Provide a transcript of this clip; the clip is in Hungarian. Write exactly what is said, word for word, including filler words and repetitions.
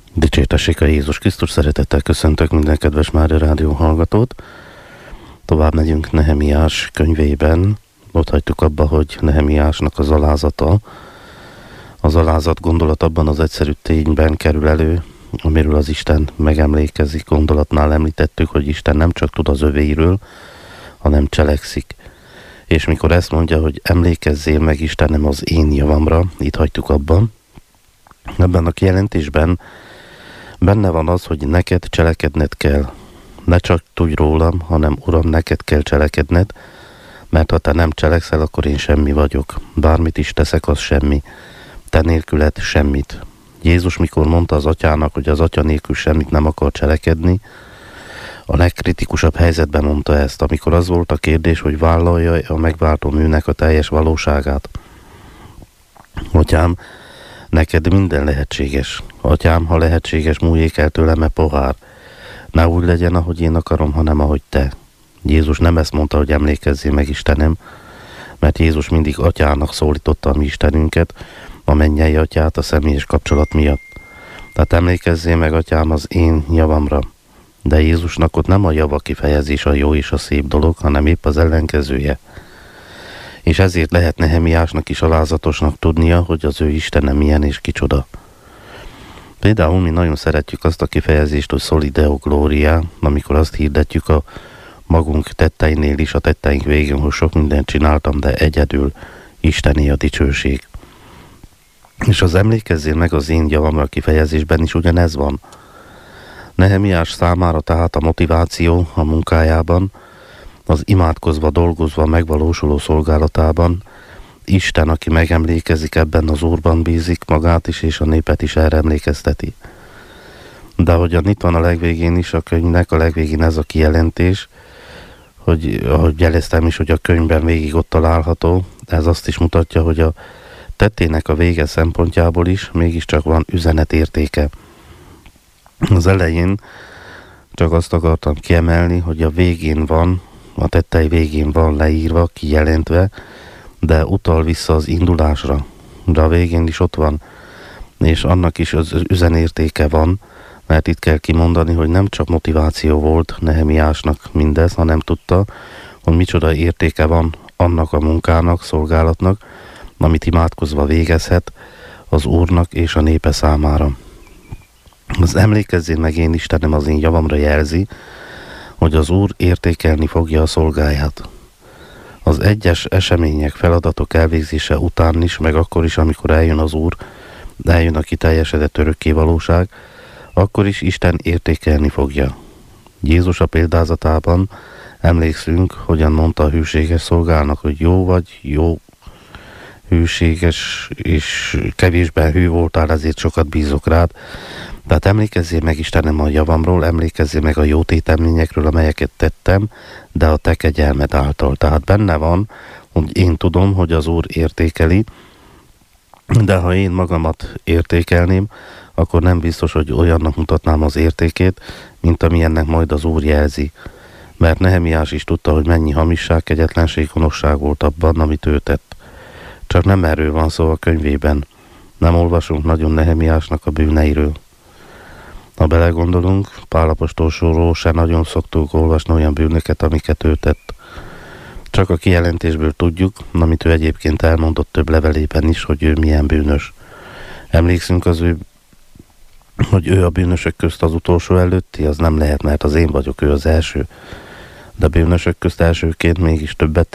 Dicsértessék a Jézus Krisztus, szeretettel köszöntök minden kedves Mária Rádió hallgatót. Tovább megyünk Nehemiás könyvében. Ott hagytuk abba, hogy Nehemiásnak az alázata, az alázat gondolat abban az egyszerű tényben kerül elő, amiről az Isten megemlékezik. Gondolatnál említettük, hogy Isten nem csak tud az övéiről, hanem cselekszik. És mikor ezt mondja, hogy emlékezzél meg Istenem az én javamra, itt hagytuk abban, ebben a kijelentésben benne van az, hogy neked cselekedned kell. Ne csak tudj rólam, hanem Uram, neked kell cselekedned, mert ha te nem cselekszel, akkor én semmi vagyok. Bármit is teszek, az semmi. Te nélküled semmit. Jézus mikor mondta az atyának, hogy az atya nélkül semmit nem akar cselekedni, a legkritikusabb helyzetben mondta ezt, amikor az volt a kérdés, hogy vállalja a megváltó műnek a teljes valóságát. Atyám, neked minden lehetséges. Atyám, ha lehetséges, múljék el tőlem e pohár. Ne úgy legyen, ahogy én akarom, hanem ahogy te. Jézus nem ezt mondta, hogy emlékezzél meg Istenem, mert Jézus mindig atyának szólította a mi Istenünket, a mennyei atyát a személyes kapcsolat miatt. Tehát emlékezzél meg, atyám, az én javamra. De Jézusnak ott nem a java kifejezés a jó és a szép dolog, hanem épp az ellenkezője. És ezért lehet Nehemiásnak is alázatosnak tudnia, hogy az ő Istene milyen és kicsoda. Például mi nagyon szeretjük azt a kifejezést, hogy soli deo gloria, amikor azt hirdetjük a magunk tetteinél is, a tetteink végén, hogy sok mindent csináltam, de egyedül Istené a dicsőség. És az emlékezzél meg az én javamra kifejezésben is ugyanez van. Nehemiás számára tehát a motiváció a munkájában, az imádkozva, dolgozva, megvalósuló szolgálatában, Isten, aki megemlékezik ebben az Úrban, bízik, magát is és a népet is erre emlékezteti. De ahogyan itt van a legvégén is a könyvnek, a legvégén ez a kijelentés, hogy ahogy jeleztem is, hogy a könyvben végig ott található, ez azt is mutatja, hogy a tettének a vége szempontjából is mégiscsak van üzenetértéke. Az elején csak azt akartam kiemelni, hogy a végén van, a tettei végén van leírva, kijelentve, de utal vissza az indulásra, de a végén is ott van, és annak is az üzenértéke van, mert itt kell kimondani, hogy nem csak motiváció volt Nehemiásnak mindez, hanem tudta, hogy micsoda értéke van annak a munkának, szolgálatnak, amit imádkozva végezhet az Úrnak és a népe számára. Az emlékezzél meg én Istenem az én javamra jelzi, hogy az Úr értékelni fogja a szolgáját. Az egyes események, feladatok elvégzése után is, meg akkor is, amikor eljön az Úr, eljön a kiteljesedett örökké valóság, akkor is Isten értékelni fogja. Jézus a példázatában emlékszünk, hogyan mondta a hűséges szolgának, hogy jó vagy, jó, hűséges és kevésben hű voltál, ezért sokat bízok rád. Tehát emlékezzél meg Istenem a javamról, emlékezzél meg a jó téteményekről, amelyeket tettem, de a te kegyelmed által. Tehát benne van, hogy én tudom, hogy az Úr értékeli, de ha én magamat értékelném, akkor nem biztos, hogy olyannak mutatnám az értékét, mint amilyennek majd az Úr jelzi. Mert Nehemiás is tudta, hogy mennyi hamisság, kegyetlenség, gonoszság volt abban, amit ő tett. Csak nem erről van szó a könyvében. Nem olvasunk nagyon Nehemiásnak a bűneiről. Ha belegondolunk, Pál apostolról se nagyon szoktuk olvasni olyan bűnöket, amiket ő tett. Csak a kijelentésből tudjuk, amit ő egyébként elmondott több levelében is, hogy ő milyen bűnös. Emlékszünk az ő, hogy ő a bűnösök közt az utolsó előtti, az nem lehet, mert az én vagyok, ő az első. De bűnösök közt elsőként mégis többet